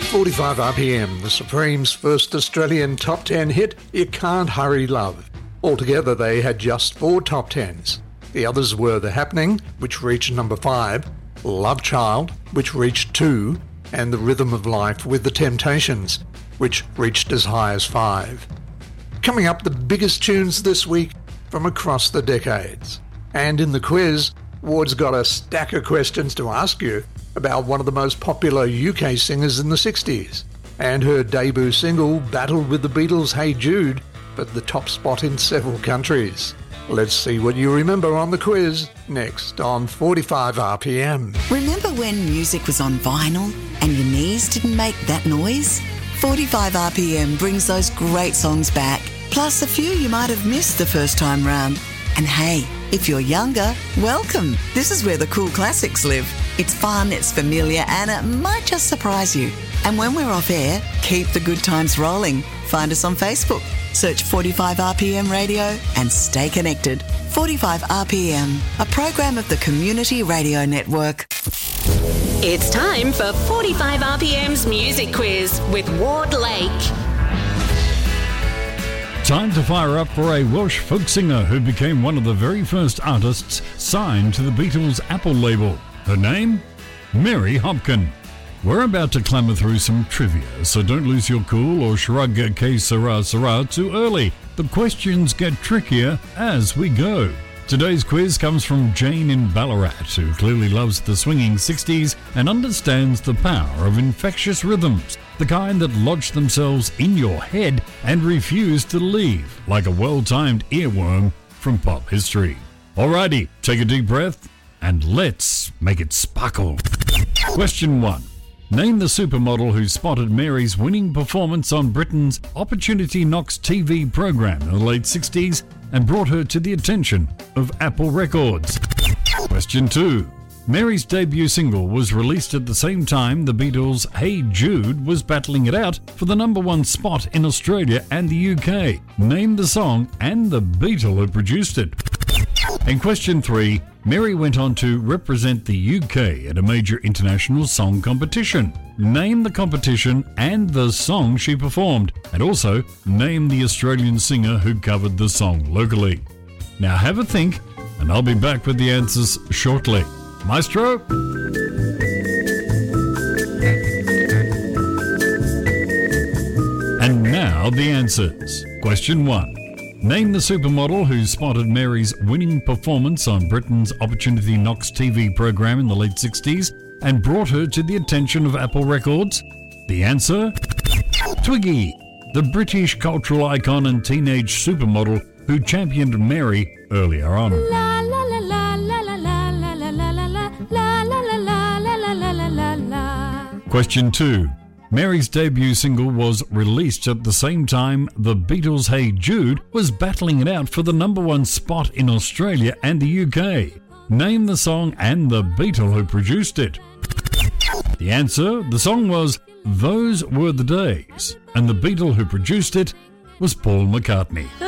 45 RPM, the Supremes' first Australian top 10 hit, You Can't Hurry Love. Altogether, they had just 4 top 10s. The others were The Happening, which reached number 5, Love Child, which reached 2, and The Rhythm of Life with The Temptations, which reached as high as 5. Coming up, the biggest tunes this week from across the decades. And in the quiz, Ward's got a stack of questions to ask you about one of the most popular UK singers in the 60s. And her debut single battled with the Beatles' Hey Jude for the top spot in several countries. Let's see what you remember on the quiz next on 45 RPM. Remember when music was on vinyl and your knees didn't make that noise? 45 RPM brings those great songs back, plus a few you might have missed the first time round. And hey, if you're younger, welcome. This is where the cool classics live. It's fun, it's familiar, and it might just surprise you. And when we're off air, keep the good times rolling. Find us on Facebook. Search 45 RPM Radio and stay connected. 45 RPM, a program of the Community Radio Network. It's time for 45 RPM's Music Quiz with Ward Lake. Time to fire up for a Welsh folk singer who became one of the very first artists signed to the Beatles' Apple label. Her name? Mary Hopkin. We're about to clamour through some trivia, so don't lose your cool or shrug que sera sera too early. The questions get trickier as we go. Today's quiz comes from Jane in Ballarat, who clearly loves the swinging 60s and understands the power of infectious rhythms, the kind that lodge themselves in your head and refuse to leave, like a well-timed earworm from pop history. Alrighty, take a deep breath and let's make it sparkle. Question 1. Name the supermodel who spotted Mary's winning performance on Britain's Opportunity Knocks TV program in the late 60s and brought her to the attention of Apple Records. Question 2. Mary's debut single was released at the same time the Beatles' Hey Jude was battling it out for the number 1 spot in Australia and the UK. Name the song and the Beatle who produced it. In question 3, Mary went on to represent the UK at a major international song competition. Name the competition and the song she performed, and also name the Australian singer who covered the song locally. Now have a think, and I'll be back with the answers shortly. Maestro? And now the answers. Question 1. Name the supermodel who spotted Mary's winning performance on Britain's Opportunity Knocks TV program in the late 60s and brought her to the attention of Apple Records. The answer? Twiggy, the British cultural icon and teenage supermodel who championed Mary earlier on. La la la la la la la la la la la la la la la la la la. Question 2. Mary's debut single was released at the same time the Beatles' Hey Jude was battling it out for the number 1 spot in Australia and the UK. Name the song and the Beatle who produced it. The answer, the song was Those Were the Days, and the Beatle who produced it was Paul McCartney.